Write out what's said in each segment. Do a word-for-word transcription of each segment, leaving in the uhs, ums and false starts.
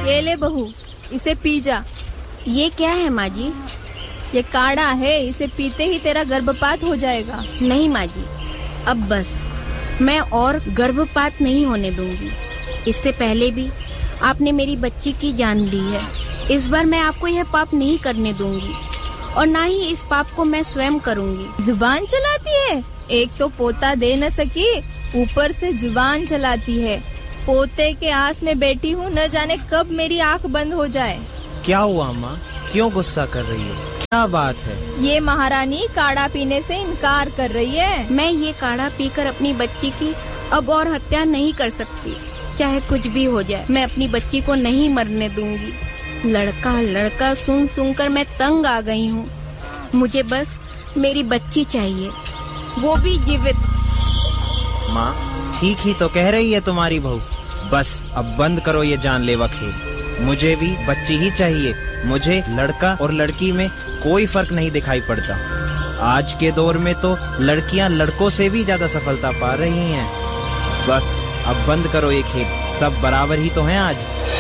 ये ले बहू, इसे पी जा। ये क्या है माँ जी? ये काढ़ा है, इसे पीते ही तेरा गर्भपात हो जाएगा। नहीं माँ जी, अब बस, मैं और गर्भपात नहीं होने दूंगी। इससे पहले भी आपने मेरी बच्ची की जान ली है। इस बार मैं आपको यह पाप नहीं करने दूंगी और ना ही इस पाप को मैं स्वयं करूंगी। जुबान चलाती है, एक तो पोता दे न सकी, ऊपर से जुबान चलाती है। पोते के आस में बैठी हूँ, न जाने कब मेरी आंख बंद हो जाए। क्या हुआ माँ, क्यों गुस्सा कर रही हो? क्या बात है? ये महारानी काढ़ा पीने से इनकार कर रही है। मैं ये काढ़ा पीकर अपनी बच्ची की अब और हत्या नहीं कर सकती। चाहे कुछ भी हो जाए, मैं अपनी बच्ची को नहीं मरने दूंगी। लड़का लड़का सुन सुनकर मैं तंग आ गई हूँ। मुझे बस मेरी बच्ची चाहिए, वो भी जीवित। माँ, ठीक ही तो कह रही है तुम्हारी बहू। बस अब बंद करो ये जानलेवा खेल। मुझे भी बच्ची ही चाहिए। मुझे लड़का और लड़की में कोई फर्क नहीं दिखाई पड़ता। आज के दौर में तो लड़कियां लड़कों से भी ज्यादा सफलता पा रही हैं। बस अब बंद करो ये खेल, सब बराबर ही तो हैं आज।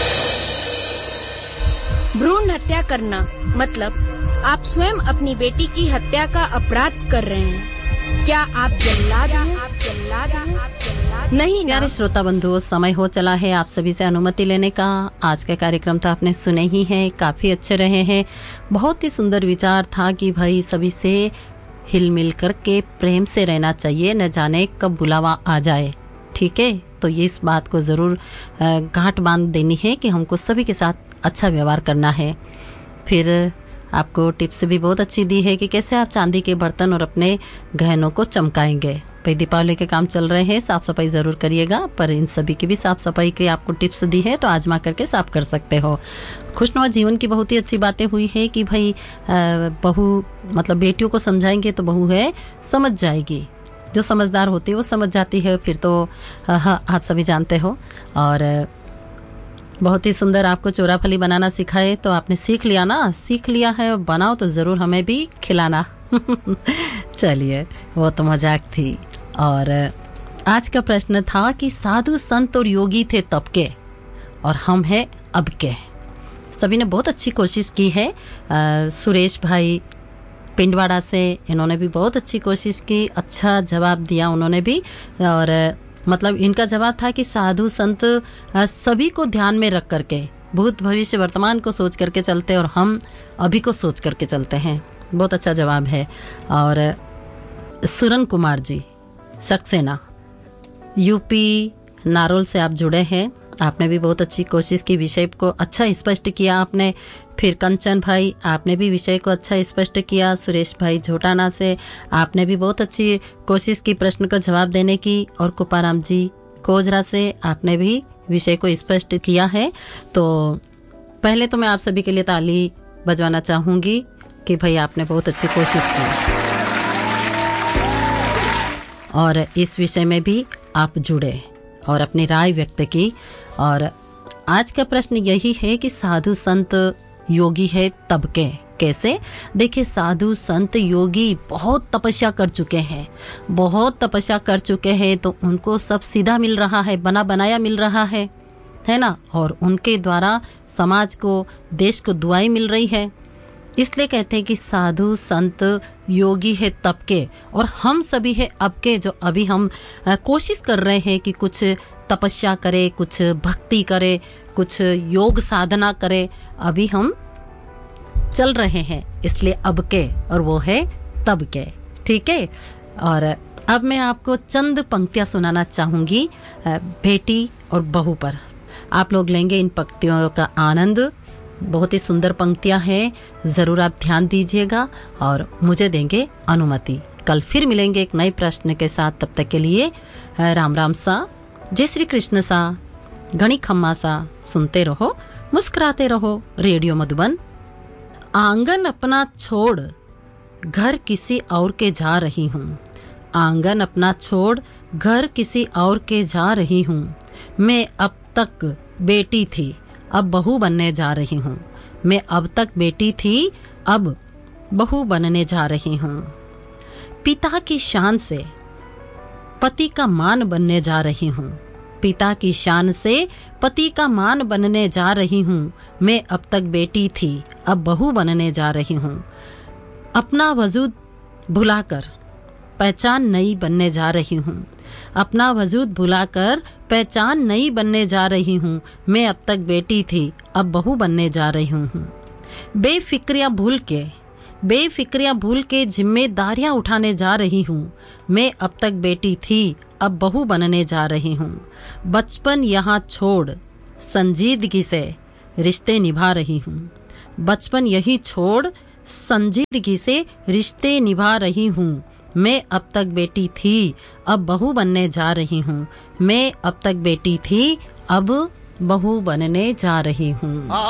भ्रूण हत्या करना मतलब आप स्वयं अपनी बेटी की हत्या का अपराध कर रहे हैं। क्या आप जल्लाद हैं? आप जल्लाद हैं? आप जल्लाद नहीं? प्यारे श्रोता बंधुओं, समय हो चला है आप सभी से अनुमति लेने का। आज का कार्यक्रम तो आपने सुने ही है, काफी अच्छे रहे हैं। बहुत ही सुंदर विचार था कि भाई सभी से हिल मिल करके प्रेम से रहना चाहिए, न जाने कब बुलावा आ जाए। ठीक है, तो ये इस बात को जरूर गांठ बांध देनी है कि हमको सभी के साथ अच्छा व्यवहार करना है। फिर आपको टिप्स भी बहुत अच्छी दी है कि कैसे आप चांदी के बर्तन और अपने गहनों को चमकाएंगे। भाई दीपावली के काम चल रहे हैं, साफ सफाई जरूर करिएगा, पर इन सभी की भी साफ सफाई की आपको टिप्स दी है तो आजमा करके साफ कर सकते हो। खुशनुमा जीवन की बहुत ही अच्छी बातें हुई है कि भाई बहू मतलब बेटियों को समझाएंगे तो बहू है समझ जाएगी। जो समझदार होती है वो समझ जाती है, फिर तो हाँ आप सभी जानते हो। और बहुत ही सुंदर आपको चोराफली बनाना सिखाए तो आपने सीख लिया ना, सीख लिया है, बनाओ तो ज़रूर हमें भी खिलाना। चलिए, वो तो मजाक थी। और आज का प्रश्न था कि साधु संत और योगी थे तब के और हम हैं अब के। सभी ने बहुत अच्छी कोशिश की है। आ, सुरेश भाई पिंडवाड़ा से, इन्होंने भी बहुत अच्छी कोशिश की, अच्छा जवाब दिया उन्होंने भी। और मतलब इनका जवाब था कि साधु संत सभी को ध्यान में रख करके भूत भविष्य वर्तमान को सोच करके चलते और हम अभी को सोच करके चलते हैं। बहुत अच्छा जवाब है। और सुरन कुमार जी सक्सेना, यूपी नारोल से आप जुड़े हैं, आपने भी बहुत अच्छी कोशिश की, विषय को अच्छा स्पष्ट किया आपने। फिर कंचन भाई, आपने भी विषय को अच्छा स्पष्ट किया। सुरेश भाई झोटाना से, आपने भी बहुत अच्छी कोशिश की प्रश्न का जवाब देने की। और कुपाराम जी कोजरा से, आपने भी विषय को स्पष्ट किया है। तो पहले तो मैं आप सभी के लिए ताली बजवाना चाहूंगी कि भाई आपने बहुत अच्छी कोशिश की और इस विषय में भी आप जुड़े और अपनी राय व्यक्त की। और आज का प्रश्न यही है कि साधु संत योगी है तब के कैसे? देखिए, साधु संत योगी बहुत तपस्या कर चुके हैं, बहुत तपस्या कर चुके हैं, तो उनको सब सीधा मिल रहा है, बना बनाया मिल रहा है, है ना। और उनके द्वारा समाज को, देश को दुआएं मिल रही है। इसलिए कहते हैं कि साधु संत योगी है तब के और हम सभी है अब के, जो अभी हम कोशिश कर रहे हैं कि कुछ तपस्या करे, कुछ भक्ति करे, कुछ योग साधना करे, अभी हम चल रहे हैं। इसलिए अब के और वो है तब के। ठीक है। और अब मैं आपको चंद पंक्तियां सुनाना चाहूंगी बेटी और बहू पर। आप लोग लेंगे इन पंक्तियों का आनंद। बहुत ही सुंदर पंक्तियां हैं, जरूर आप ध्यान दीजिएगा और मुझे देंगे अनुमति। कल फिर मिलेंगे एक नए प्रश्न के साथ। तब तक के लिए राम राम सा, जय श्री कृष्ण सा, गणी खम्मा सा। सुनते रहो, मुस्कुराते रहो, रेडियो मधुबन। आंगन अपना छोड़ घर किसी और के जा रही हूँ, आंगन अपना छोड़ घर किसी और के जा रही हूँ। मैं अब तक बेटी थी, अब बहू बनने जा रही हूँ। मैं अब तक बेटी थी, अब बहू बनने जा रही हूँ। पिता की शान से पति का मान बनने जा रही हूँ, पिता की शान से पति का मान बनने जा रही हूँ। मैं अब तक बेटी थी, अब बहू बनने जा रही हूँ। अपना वजूद भुलाकर पहचान नई बनने जा रही हूँ। अपना वजूद भुलाकर पहचान नई बनने जा रही हूँ। मैं अब तक बेटी थी, अब बहू बनने जा रही हूँ। बेफिक्रियाँ भूल के बेफिक्रियाँ भूल के जिम्मेदारियाँ उठाने जा रही हूँ। मैं अब तक बेटी थी, अब बहू बनने जा रही हूँ। बचपन यहाँ छोड़ संजीदगी से रिश्ते निभा रही हूँ। बचपन यही छोड़ संजीदगी से रिश्ते निभा रही हूँ। मैं अब तक बेटी थी, अब बहू बनने जा रही हूँ। मैं अब तक बेटी थी, अब बहू बनने जा रही हूँ।